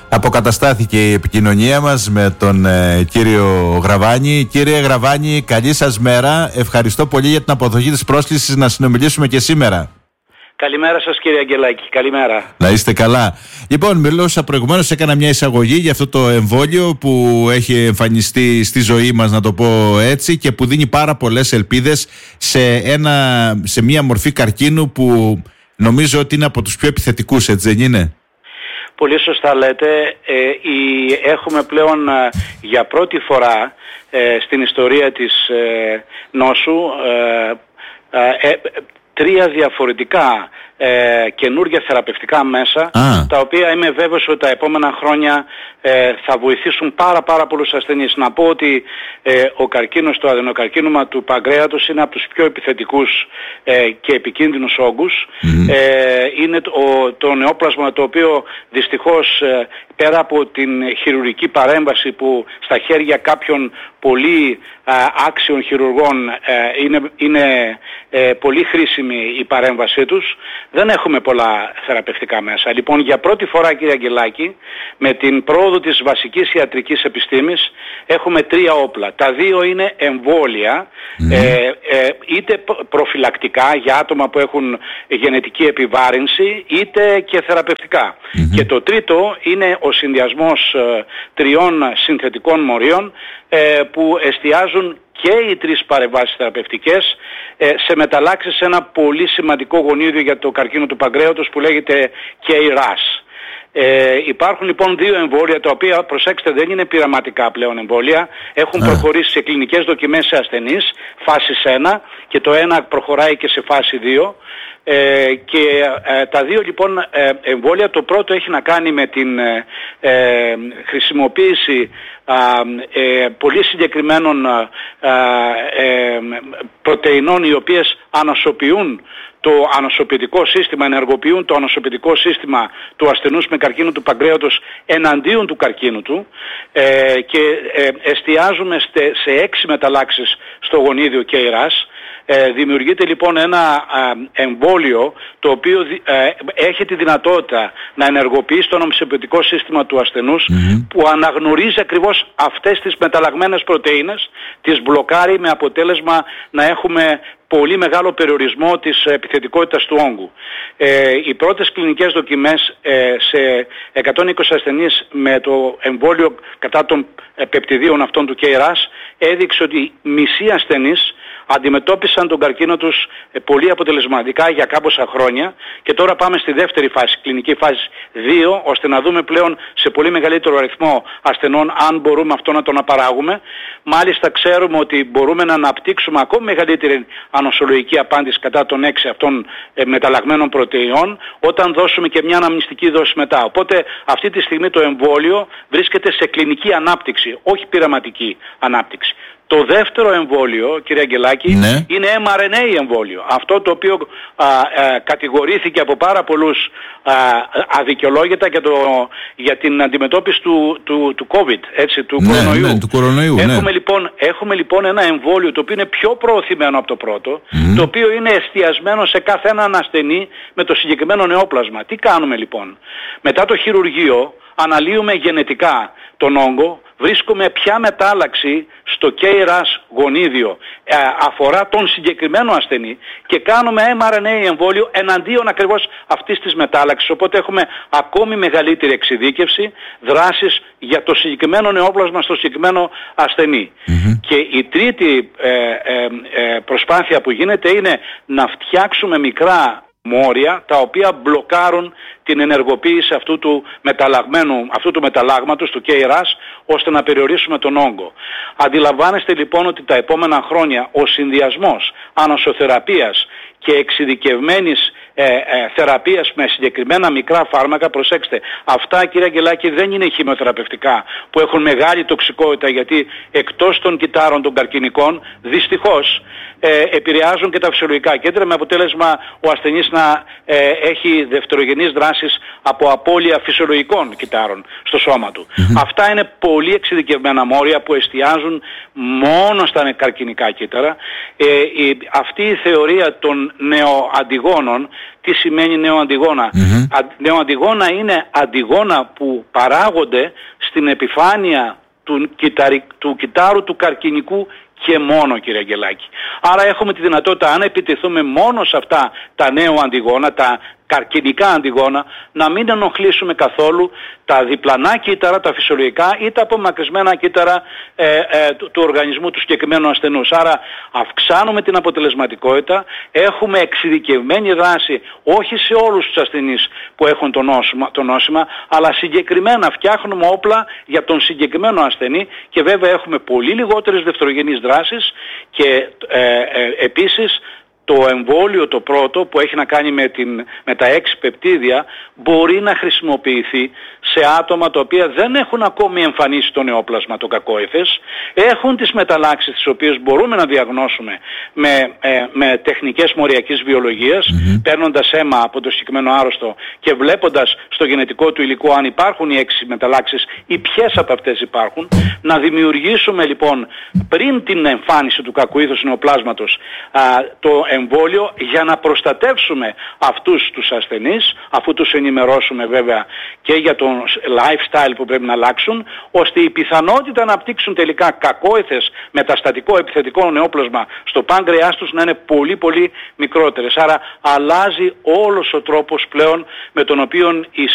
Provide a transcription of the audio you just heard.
Αποκαταστάθηκε η επικοινωνία μας με τον κύριο Γραβάνη. Κύριε Γραβάνη, καλή σας μέρα. Ευχαριστώ πολύ για την αποδοχή της πρόσκλησης να συνομιλήσουμε και σήμερα. Καλημέρα σας κύριε Αγγελάκη, καλημέρα. Να είστε καλά. Λοιπόν, μιλούσα προηγουμένως, έκανα μια εισαγωγή για αυτό το εμβόλιο που έχει εμφανιστεί στη ζωή μας, να το πω έτσι, και που δίνει πάρα πολλές ελπίδες σε μια μορφή καρκίνου που νομίζω ότι είναι από τους πιο επιθετικούς, έτσι δεν είναι? Πολύ σωστά λέτε. Έχουμε πλέον για πρώτη φορά στην ιστορία της νόσου 3 διαφορετικά καινούργια θεραπευτικά μέσα, τα οποία είμαι βέβαιος ότι τα επόμενα χρόνια θα βοηθήσουν πάρα πολλούς ασθενείς. Να πω ότι ο καρκίνος, το αδενοκαρκίνωμα του παγκρέατος είναι από τους πιο επιθετικούς και επικίνδυνους όγκους. Είναι το νεόπλασμα το οποίο δυστυχώς πέρα από την χειρουργική παρέμβαση που στα χέρια κάποιων πολύ άξιων χειρουργών είναι πολύ χρήσιμη η παρέμβασή τους, δεν έχουμε πολλά θεραπευτικά μέσα. Λοιπόν, για πρώτη φορά κύριε Αγγελάκη, με την πρόοδο της βασικής ιατρικής επιστήμης έχουμε 3 όπλα. Τα 2 είναι εμβόλια, είτε προφυλακτικά για άτομα που έχουν γενετική επιβάρυνση, είτε και θεραπευτικά. Και το τρίτο είναι ο συνδυασμός 3 συνθετικών μορίων που εστιάζουν και οι 3 παρεμβάσεις θεραπευτικές σε μεταλλάξεις σε ένα πολύ σημαντικό γονίδιο για το καρκίνο του παγκρέατος που λέγεται KRAS. Υπάρχουν λοιπόν 2 εμβόλια τα οποία, προσέξτε, δεν είναι πειραματικά πλέον εμβόλια, έχουν προχωρήσει σε κλινικές δοκιμές σε ασθενείς φάσης 1 και το ένα προχωράει και σε φάση 2. Και τα 2 λοιπόν εμβόλια, το πρώτο έχει να κάνει με την χρησιμοποίηση πολύ συγκεκριμένων πρωτεϊνών οι οποίες ανοσοποιούν το ανοσοποιητικό σύστημα, ενεργοποιούν το ανοσοποιητικό σύστημα του ασθενούς με καρκίνο του παγκρέατος εναντίον του καρκίνου του και εστιάζουμε σε 6 μεταλλάξεις στο γονίδιο KRAS. Δημιουργείται λοιπόν ένα εμβόλιο το οποίο έχει τη δυνατότητα να ενεργοποιήσει το ανοσοποιητικό σύστημα του ασθενούς που αναγνωρίζει ακριβώς αυτές τις μεταλλαγμένες πρωτεΐνες, τις μπλοκάρει με αποτέλεσμα να έχουμε πολύ μεγάλο περιορισμό της επιθετικότητας του όγκου. Οι πρώτες κλινικές δοκιμές σε 120 ασθενείς με το εμβόλιο κατά των πεπτιδίων αυτών του KRAS έδειξε ότι μισοί ασθενείς αντιμετώπισαν τον καρκίνο τους πολύ αποτελεσματικά για κάμποσα χρόνια και τώρα πάμε στη δεύτερη φάση, κλινική φάση 2, ώστε να δούμε πλέον σε πολύ μεγαλύτερο αριθμό ασθενών αν μπορούμε αυτό να το αναπαράγουμε. Μάλιστα ξέρουμε ότι μπορούμε να αναπτύξουμε ακόμη μεγαλύτερη ανοσολογική απάντηση κατά των 6 αυτών μεταλλαγμένων πρωτεϊνών όταν δώσουμε και μια αναμνηστική δόση μετά. Οπότε αυτή τη στιγμή το εμβόλιο βρίσκεται σε κλινική ανάπτυξη, όχι πειραματική ανάπτυξη. Το δεύτερο εμβόλιο, κύριε Αγγελάκη, είναι mRNA εμβόλιο. Αυτό το οποίο κατηγορήθηκε από πάρα πολλούς αδικαιολόγητα για την αντιμετώπιση του COVID, έτσι, του κορονοϊού. Ναι, του κορονοϊού. Έχουμε λοιπόν ένα εμβόλιο το οποίο είναι πιο προωθημένο από το πρώτο, το οποίο είναι εστιασμένο σε κάθε έναν ασθενή με το συγκεκριμένο νεόπλασμα. Τι κάνουμε λοιπόν? Μετά το χειρουργείο αναλύουμε γενετικά τον όγκο, βρίσκουμε ποια μετάλλαξη στο KRAS γονίδιο αφορά τον συγκεκριμένο ασθενή και κάνουμε mRNA εμβόλιο εναντίον ακριβώς αυτής της μετάλλαξης. Οπότε έχουμε ακόμη μεγαλύτερη εξειδίκευση, δράσεις για το συγκεκριμένο νεόπλασμα στο συγκεκριμένο ασθενή. Και η τρίτη προσπάθεια που γίνεται είναι να φτιάξουμε μικρά μόρια τα οποία μπλοκάρουν την ενεργοποίηση αυτού του μεταλλάγματος, του KRAS, ώστε να περιορίσουμε τον όγκο. Αντιλαμβάνεστε λοιπόν ότι τα επόμενα χρόνια ο συνδυασμός ανοσοθεραπείας και εξειδικευμένης θεραπείας με συγκεκριμένα μικρά φάρμακα, προσέξτε, αυτά κύριε Αγγελάκη δεν είναι χημειοθεραπευτικά που έχουν μεγάλη τοξικότητα, γιατί εκτός των κυτάρων των καρκινικών δυστυχώς επηρεάζουν και τα φυσιολογικά κέντρα, με αποτέλεσμα ο ασθενής να έχει δευτερογενείς δράσεις από απώλεια φυσιολογικών κυττάρων στο σώμα του. Αυτά είναι πολύ εξειδικευμένα μόρια που εστιάζουν μόνο στα καρκινικά κύτταρα. Αυτή η θεωρία των νεοαντιγόνων, τι σημαίνει νεοαντιγόνα? Νεοαντιγόνα είναι αντιγόνα που παράγονται στην επιφάνεια του κυττάρου του καρκινικού και μόνο, κύριε Αγγελάκη. Άρα έχουμε τη δυνατότητα, αν επιτεθούμε μόνο σε αυτά τα νεοαντιγόνα, τα καρκινικά αντιγόνα, να μην ενοχλήσουμε καθόλου τα διπλανά κύτταρα, τα φυσιολογικά ή τα απομακρυσμένα κύτταρα του οργανισμού του συγκεκριμένου ασθενούς. Άρα αυξάνουμε την αποτελεσματικότητα, έχουμε εξειδικευμένη δράση όχι σε όλους τους ασθενείς που έχουν το νόσημα, αλλά συγκεκριμένα φτιάχνουμε όπλα για τον συγκεκριμένο ασθενή και βέβαια έχουμε πολύ λιγότερες δευτερογενείς δράσεις και επίσης το εμβόλιο το πρώτο που έχει να κάνει με τα 6 πεπτίδια μπορεί να χρησιμοποιηθεί σε άτομα τα οποία δεν έχουν ακόμη εμφανίσει το νεόπλασμα, το κακόηθες, έχουν τις μεταλλάξεις τις οποίες μπορούμε να διαγνώσουμε με τεχνικές μοριακής βιολογίας, παίρνοντας αίμα από το συγκεκριμένο άρρωστο και βλέποντας στο γενετικό του υλικό αν υπάρχουν οι 6 μεταλλάξεις ή ποιες από αυτές υπάρχουν, να δημιουργήσουμε λοιπόν πριν την εμφάνιση του κακοήθους νεοπλάσματος το εμβόλιο για να προστατεύσουμε αυτούς τους ασθενείς, αφού τους ενημερώσουμε βέβαια και για το lifestyle που πρέπει να αλλάξουν, ώστε η πιθανότητα να απτύξουν τελικά κακόηθες μεταστατικό επιθετικό νεόπλασμα στο πάγκρεάς τους να είναι πολύ πολύ μικρότερες. Άρα αλλάζει όλος ο τρόπος πλέον με τον οποίο η